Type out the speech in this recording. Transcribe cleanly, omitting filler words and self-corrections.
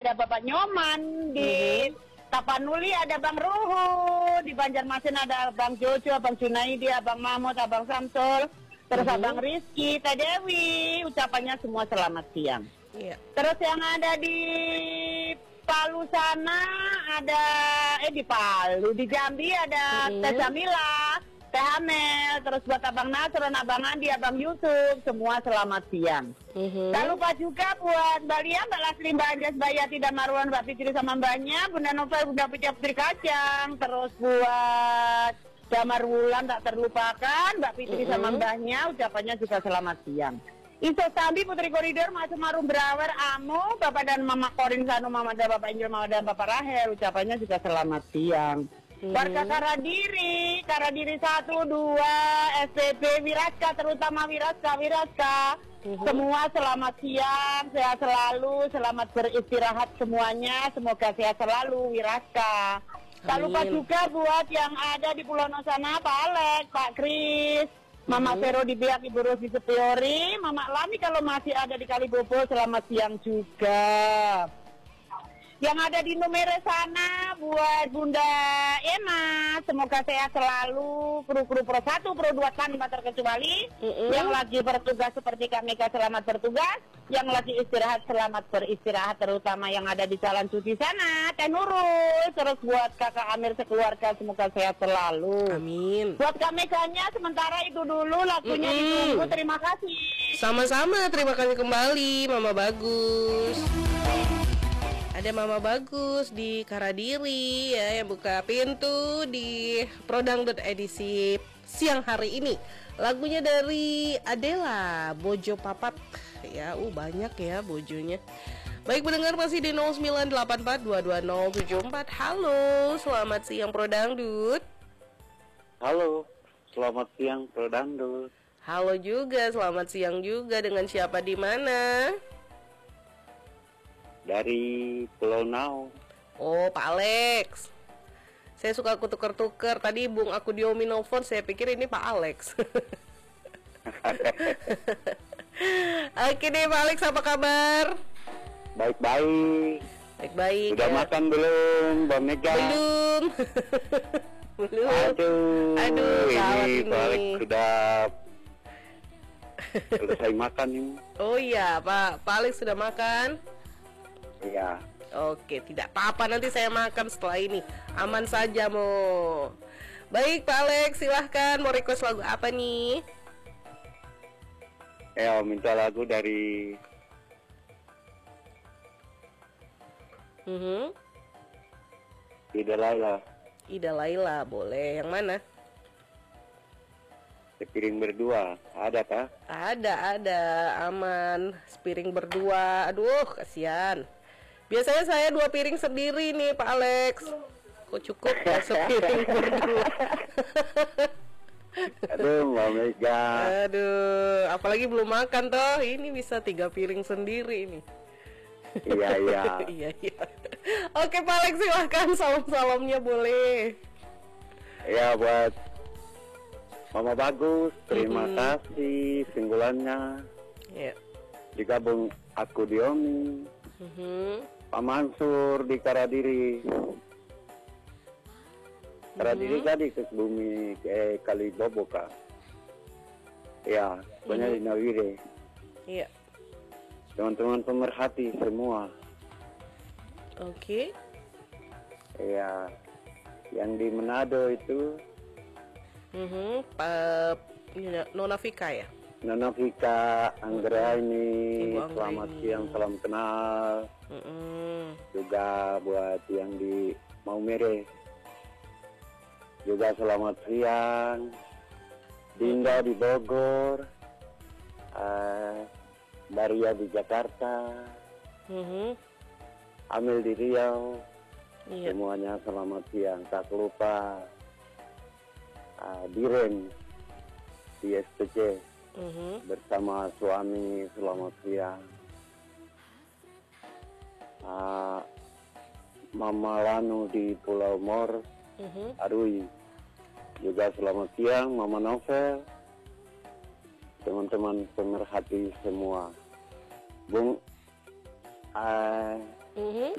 ada Bapak Nyoman, di Tapanuli ada Bang Ruhu, di Banjarmasin ada Bang Jojo, Bang Junaidi, Abang Mahmud, Abang Samsul, terus Abang Rizky, Teh Dewi, ucapannya semua selamat siang. Terus yang ada di Palu sana ada, di Palu, di Jambi ada Teh Jamila, Teh Amel, terus buat Abang Nasron, Abang Andi, Abang Yusuf, semua selamat siang. Tak lupa juga buat Mbak Lia, Mbak Lasli, Mbak Anjas, Mbak Yati, dan Marwan, Mbak Fitri sama Mbaknya, Bunda Novel, Bunda Putri Kacang, terus buat Damar Wulan tak terlupakan, Mbak Fitri sama Mbaknya, ucapannya juga selamat siang. Iso Sambi, Putri Koridor, Mas Marum Brawer, Amo, Bapak dan Mama Korin Sanu, Mama dan Bapak Injil, Mama dan Bapak Rahel, ucapannya juga selamat siang. Warga Karadiri 1, 2, SPB, Wiraska, terutama Wiraska, semua selamat siang, sehat selalu, selamat beristirahat semuanya, semoga sehat selalu Wiraska. Tak lupa juga buat yang ada di Pulau Nosana, Pak Alex, Pak Kris, Mama Vero di pihak Ibu Rosi Sepiori, Mama Lami kalau masih ada di Kalibobo, selamat siang juga. Yang ada di Numere sana buat Bunda Emma, semoga sehat selalu, kru-kru Pro 1, Pro 2 tanpa terkecuali. Yang lagi bertugas seperti kami, selamat bertugas. Yang lagi istirahat, selamat beristirahat, terutama yang ada di Jalan Suci sana, Teh Nurul. Terus buat Kakak Amir sekeluarga, semoga sehat selalu. Amin. Buat Kak Meganya, sementara itu dulu lagunya ditunggu, terima kasih. Sama-sama, terima kasih kembali Mama Bagus. Ada Mama Bagus di Karadiri ya, yang buka pintu di Prodangdut edisi siang hari ini. Lagunya dari Adela, Bojo Papat ya, banyak ya bojonya. Baik pendengar, masih di 0984220074. Halo, selamat siang Prodangdut. Halo, selamat siang Prodangdut. Halo juga, selamat siang juga. Dengan siapa di mana? Dari Pulau Nau. Oh, Pak Alex. Saya suka aku tuker-tuker. Tadi Bung aku diomi nelfon, saya pikir ini Pak Alex. Oke deh Pak Alex, apa kabar? Baik-baik. Baik-baik. Sudah ya. makan belum, Mbak Mega? Belum. Belum. Aduh, ini Pak Alex sudah selesai makan ini. Oh iya, Pak Alex sudah makan? Iya. Oke, tidak apa-apa, nanti saya makan setelah ini. Aman saja, Mo. Baik, Pak Alex, silahkan. Mau request lagu apa nih? Minta lagu dari Ida Laila. Ida Laila, boleh. Yang mana? Sepiring berdua, ada kah? Ada, aman. Sepiring berdua, aduh, kasihan. Biasanya saya 2 piring sendiri nih, Pak Alex. Kok cukup ya sepiring berdua? Aduh, Mbak Mega. Aduh, apalagi belum makan toh. Ini bisa 3 piring sendiri ini. Iya. Iya. Oke, Pak Alex, silahkan salam-salamnya boleh. Ya, buat Mama Bagus, terima kasih singgulannya. Ya. Digabung aku diomi. Pak Mansur di Karadiri. Karadiri tadi ke bumi Kalibobo kah? Ya, banyak di Nawire. Iya. Teman-teman pemerhati semua. Oke. Ya, yang di Manado itu Nona Vika ya? Nona Vika, Anggra ini, Ibu selamat Anggraini. siang, salam kenal. Juga buat yang di Maumere, juga selamat siang. Dinda di Bogor, Daria di Jakarta, Amil di Riau, Iya. semuanya selamat siang. Tak lupa Diren di SPC bersama suami, selamat siang. Mama Lanu di Pulau Mor, Arui, juga selamat siang. Mama Novel, teman-teman pemerhati semua. Bung